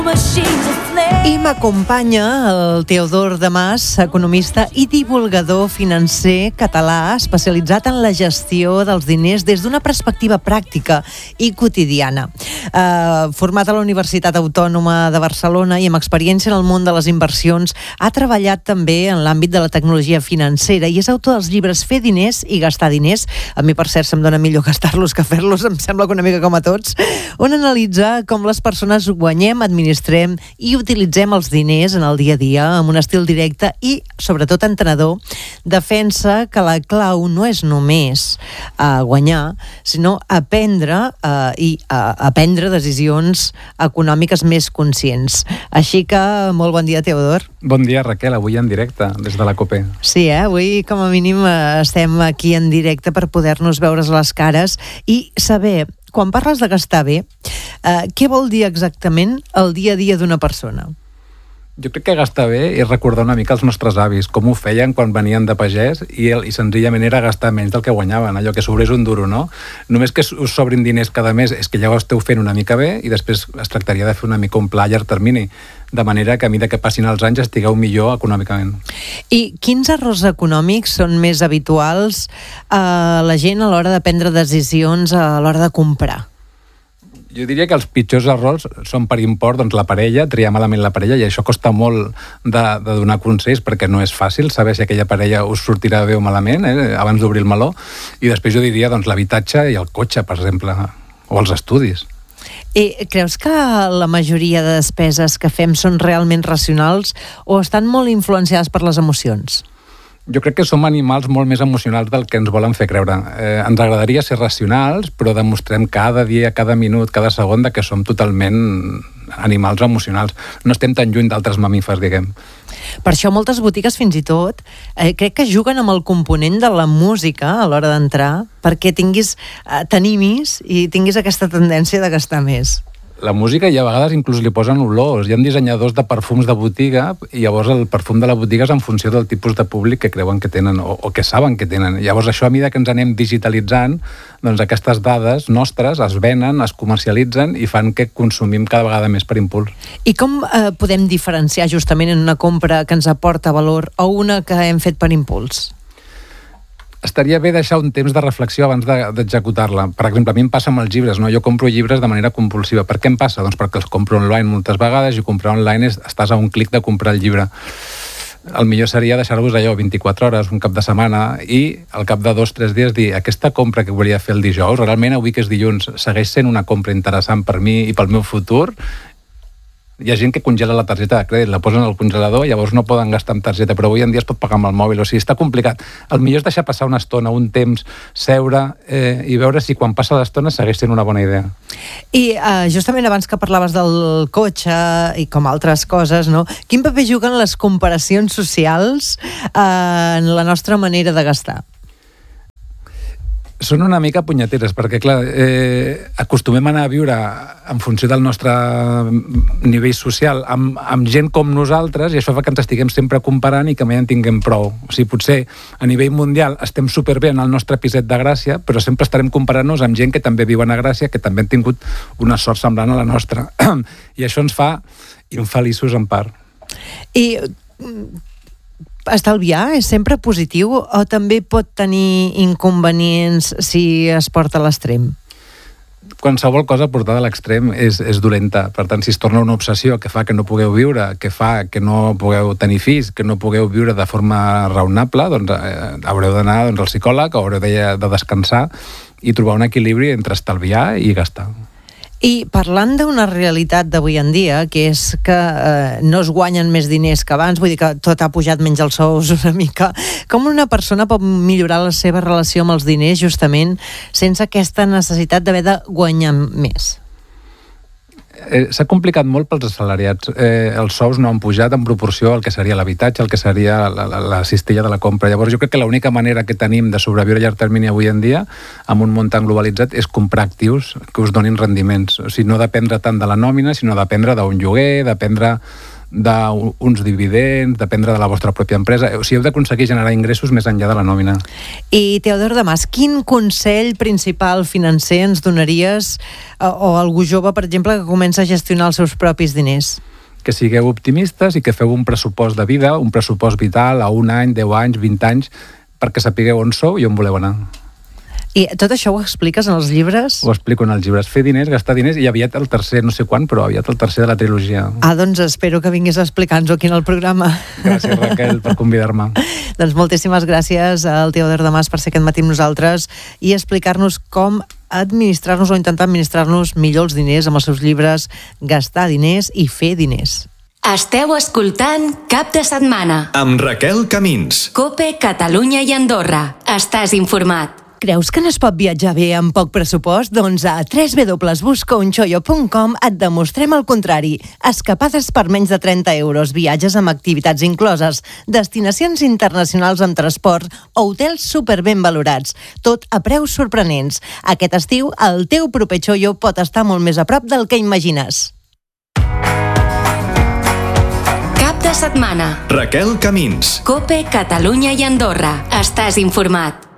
I m'acompanya el Teodor de Mas, economista i divulgador financer català especialitzat en la gestió dels diners des d'una perspectiva pràctica i quotidiana. Format a la Universitat Autònoma de Barcelona i amb experiència en el món de les inversions, ha treballat també en l'àmbit de la tecnologia financera i és autor dels llibres Fer diners i gastar diners. A mi, per cert, se'm dona millor gastar-los que fer-los, em sembla que una mica com a tots, on analitza com les persones guanyem, administrem i utilitzem els diners en el dia a dia amb un estil directe i, sobretot, entenedor. Defensa que la clau no és només guanyar, sinó aprendre decisions econòmiques més conscients. Així que, molt bon dia, Teodor. Bon dia, Raquel, avui en directe, des de la COPE. Sí, avui, com a mínim, estem aquí en directe per poder-nos veure les cares i saber, quan parles de gastar bé, què vol dir exactament el dia a dia d'una persona? Jo crec que gastar bé és recordar una mica els nostres avis, com ho feien quan venien de pagès i senzillament era gastar menys del que guanyaven, allò que sobrés un duro, no? Només que us sobrin diners cada mes és que ja ho esteu fent una mica bé i després es tractaria de fer una mica un pla a llarg termini, de manera que a mesura que passin els anys estigueu millor econòmicament. I quins errors econòmics són més habituals a la gent a l'hora de prendre decisions a l'hora de comprar? Jo diria que els pitjors errors són per import, doncs la parella, triar malament la parella, i això costa molt de donar consells perquè no és fàcil saber si aquella parella us sortirà bé o malament, abans d'obrir el meló, i després jo diria doncs l'habitatge i el cotxe, per exemple, o els estudis. I creus que la majoria de despeses que fem són realment racionals o estan molt influenciades per les emocions? Jo crec que som animals molt més emocionals del que ens volen fer creure. Ens agradaria ser racionals, però demostrem cada dia, cada minut, cada segon que som totalment animals emocionals. No estem tan lluny d'altres mamífers, diguem. Per això moltes botigues, fins i tot, crec que juguen amb el component de la música a l'hora d'entrar perquè t'animis i tinguis aquesta tendència de gastar més. La música, i a vegades inclús li posen olors. Hi ha dissenyadors de perfums de botiga i llavors el perfum de la botiga és en funció del tipus de públic que creuen que tenen o que saben que tenen. Llavors això, a mesura que ens anem digitalitzant, doncs aquestes dades nostres es venen, es comercialitzen i fan que consumim cada vegada més per impuls. I com podem diferenciar justament en una compra que ens aporta valor o una que hem fet per impuls? Estaria bé deixar un temps de reflexió abans d'executar-la. Per exemple, a mi em passa amb els llibres, no? Jo compro llibres de manera compulsiva. Per què em passa? Doncs perquè els compro online moltes vegades i comprar online estàs a un clic de comprar el llibre. El millor seria deixar-vos allò 24 hores, un cap de setmana, i al cap de 2 o 3 dies dir aquesta compra que volia fer el dijous, realment avui que és dilluns segueix sent una compra interessant per mi i pel meu futur. Hi ha gent que congela la targeta de crèdit, la posen al congelador, llavors no poden gastar amb targeta, però avui en dia es pot pagar amb el mòbil, o sigui, està complicat. El millor és deixar passar una estona, un temps, seure i veure si quan passa l'estona segueix sent una bona idea. I justament abans que parlaves del cotxe i com altres coses, no? Quin paper juguen les comparacions socials en la nostra manera de gastar? Són una mica punyeteres, perquè, clar, acostumem a anar a viure en funció del nostre nivell social amb gent com nosaltres, i això fa que ens estiguem sempre comparant i que mai en tinguem prou. O sigui, potser a nivell mundial estem superbé en el nostre piset de Gràcia, però sempre estarem comparant-nos amb gent que també viuen a Gràcia, que també han tingut una sort semblant a la nostra. I això ens fa infeliços en part. I estalviar és sempre positiu o també pot tenir inconvenients si es porta a l'extrem? Qualsevol cosa portada a l'extrem és dolenta. Per tant, si es torna una obsessió que fa que no pugueu viure, que fa que no pugueu tenir fills, que no pugueu viure de forma raonable, doncs haureu d'anar al psicòleg, haureu de descansar i trobar un equilibri entre estalviar i gastar. I parlant d'una realitat d'avui en dia, que és que no es guanyen més diners que abans, vull dir que tot ha pujat menys els sous una mica, com una persona pot millorar la seva relació amb els diners justament sense aquesta necessitat d'haver de guanyar més? S'ha complicat molt pels assalariats. Els sous no han pujat en proporció al que seria l'habitatge, al que seria la cistella de la compra. Llavors jo crec que l'única manera que tenim de sobreviure a llarg termini avui en dia, amb un món tan globalitzat, és comprar actius que us donin rendiments. O sigui, no dependre tant de la nòmina, sinó dependre d'un lloguer, dependre d'uns dividends, dependre de la vostra pròpia empresa. O sigui, heu d'aconseguir generar ingressos més enllà de la nòmina. I Teodor Damas, quin consell principal financer ens donaries o algú jove, per exemple, que comença a gestionar els seus propis diners? Que sigueu optimistes i que feu un pressupost de vida, un pressupost vital a 1 any, 10 anys, 20 anys, perquè sapigueu on sou i on voleu anar. I tot això ho expliques en els llibres? Ho explico en els llibres. Fer diners, gastar diners, i aviat el tercer, no sé quan, però aviat el tercer de la trilogia. Doncs espero que vinguis a explicar-nos-ho aquí en el programa. Gràcies, Raquel, per convidar-me. Doncs moltíssimes gràcies al Teodor Damas per ser aquest matí amb nosaltres i explicar-nos com administrar-nos o intentar administrar-nos millor els diners amb els seus llibres Gastar diners i fer diners. Esteu escoltant Cap de Setmana amb Raquel Camins. COPE, Catalunya i Andorra. Estàs informat. Creus que no es pot viatjar bé amb poc pressupost? Doncs a www.buscaunxollo.com et demostrem el contrari. Escapades per menys de 30 euros, viatges amb activitats incloses, destinacions internacionals amb transport o hotels superben valorats. Tot a preus sorprenents. Aquest estiu, el teu proper xollo pot estar molt més a prop del que imagines. Cap de Setmana. Raquel Camins. COPE, Catalunya i Andorra. Estàs informat.